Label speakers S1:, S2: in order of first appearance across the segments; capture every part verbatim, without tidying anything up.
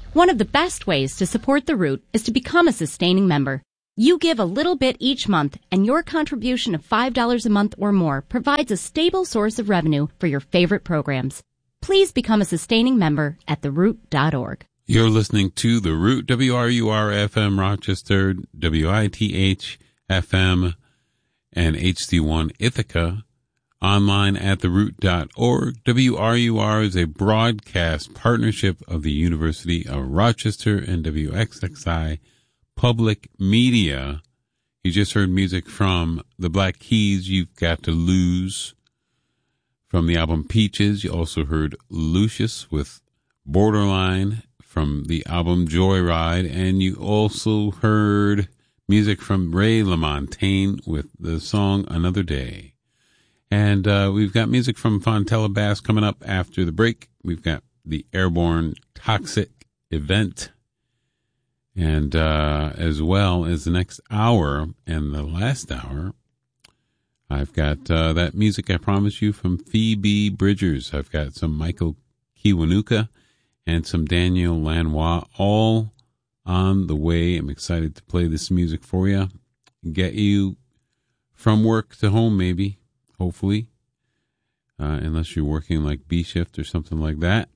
S1: One of the best ways to support The Root is to become a sustaining member. You give a little bit each month, and your contribution of five dollars a month or more provides a stable source of revenue for your favorite programs. Please become a sustaining member at the root dot org.
S2: You're listening to The Root, W R U R F M Rochester, W I T H F M, and H C one Ithaca. Online at the root dot org. W R U R is a broadcast partnership of the University of Rochester and W X X I Public Media. You just heard music from the Black Keys, You've Got to Lose, from the album Peaches. You also heard Lucius with Borderline from the album Joyride, and you also heard music from Ray LaMontagne with the song Another Day. And uh, we've got music from Fontella Bass coming up after the break. We've got the Airborne Toxic event, and uh, as well as the next hour and the last hour, I've got uh, that music I promised you from Phoebe Bridgers. I've got some Michael Kiwanuka and some Daniel Lanois all on the way. I'm excited to play this music for you, get you from work to home maybe. Hopefully, uh, unless you're working like B shift or something like that.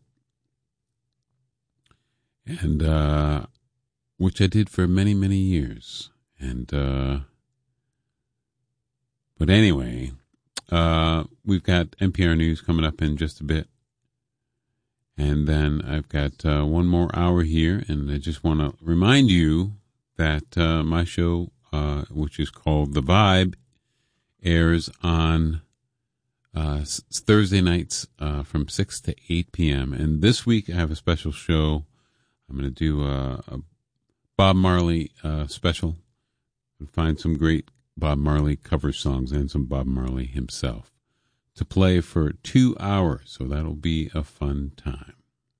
S2: And, uh, which I did for many, many years. And, uh, but anyway, uh, we've got N P R News coming up in just a bit. And then I've got, uh, one more hour here. And I just want to remind you that, uh, my show, uh, which is called The Vibe, airs on uh, Thursday nights uh, from six to eight p.m. And this week I have a special show. I'm going to do a, a Bob Marley uh, special and find some great Bob Marley cover songs and some Bob Marley himself to play for two hours. So that'll be a fun time.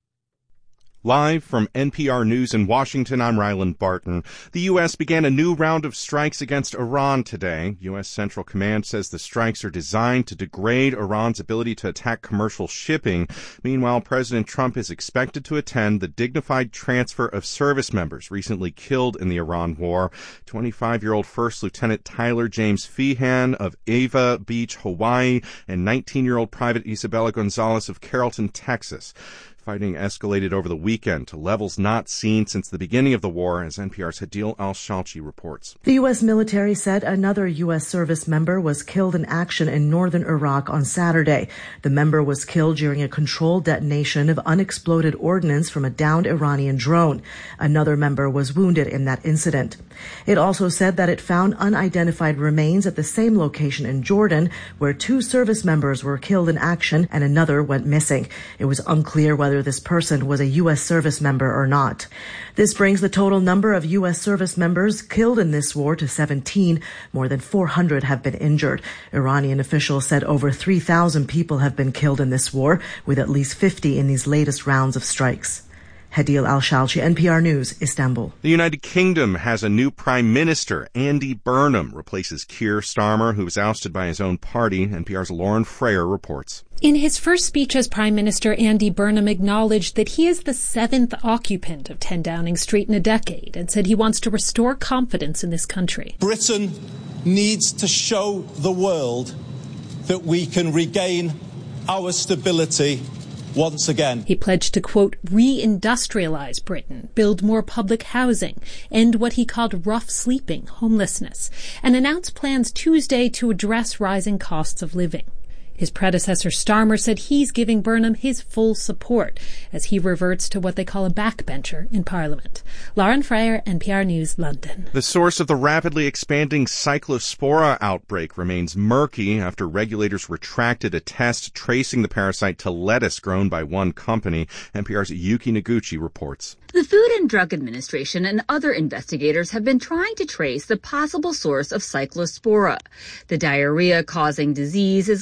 S3: Live from N P R News in Washington, I'm Ryland Barton. The U S began a new round of strikes against Iran today. U S Central Command says the strikes are designed to degrade Iran's ability to attack commercial shipping. Meanwhile, President Trump is expected to attend the dignified transfer of service members recently killed in the Iran war. twenty-five-year-old First Lieutenant Tyler James Feehan of Ava Beach, Hawaii, and nineteen-year-old Private Isabella Gonzalez of Carrollton, Texas. Fighting escalated over the weekend to levels not seen since the beginning of the war, as N P R's Hadil Al-Shalchi reports.
S4: The U S military said another U S service member was killed in action in northern Iraq on Saturday. The member was killed during a controlled detonation of unexploded ordnance from a downed Iranian drone. Another member was wounded in that incident. It also said that it found unidentified remains at the same location in Jordan, where two service members were killed in action and another went missing. It was unclear whether this person was a U S service member or not. This brings the total number of U S service members killed in this war to seventeen. More than four hundred have been injured. Iranian officials said over three thousand people have been killed in this war, with at least fifty in these latest rounds of strikes. Hadil Al-Shalchi, N P R News, Istanbul.
S3: The United Kingdom has a new Prime Minister. Andy Burnham replaces Keir Starmer, who was ousted by his own party. N P R's Lauren Frayer reports.
S5: In his first speech as Prime Minister, Andy Burnham acknowledged that he is the seventh occupant of ten Downing Street in a decade and said he wants to restore confidence in this country.
S6: Britain needs to show the world that we can regain our stability once again.
S5: He pledged to, quote, re-industrialize Britain, build more public housing, end what he called rough sleeping, homelessness, and announced plans Tuesday to address rising costs of living. His predecessor Starmer said he's giving Burnham his full support as he reverts to what they call a backbencher in Parliament. Lauren Frayer, N P R News, London.
S3: The source of the rapidly expanding Cyclospora outbreak remains murky after regulators retracted a test tracing the parasite to lettuce grown by one company. N P R's Yuki Noguchi reports.
S7: The Food and Drug Administration and other investigators have been trying to trace the possible source of Cyclospora. The diarrhea-causing disease is linked to nine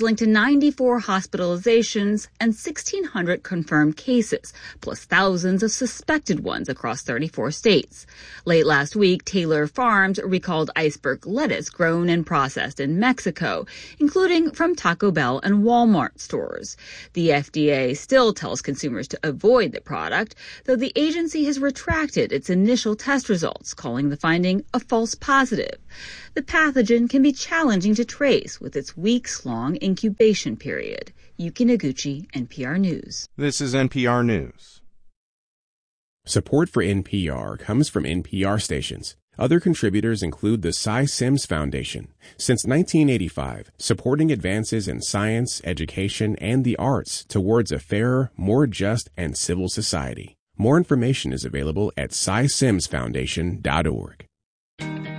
S7: ninety-four hospitalizations and sixteen hundred confirmed cases, plus thousands of suspected ones across thirty-four states. Late last week, Taylor Farms recalled iceberg lettuce grown and processed in Mexico, including from Taco Bell and Walmart stores. The F D A still tells consumers to avoid the product, though the agency has retracted its initial test results, calling the finding a false positive. The pathogen can be challenging to trace with its weeks-long incubation period. Yuki Noguchi, N P R News.
S3: This is N P R News.
S8: Support for N P R comes from N P R stations. Other contributors include the Cy Sims Foundation. Since nineteen eighty-five, supporting advances in science, education, and the arts towards a fairer, more just, and civil society. More information is available at cy sims foundation dot org.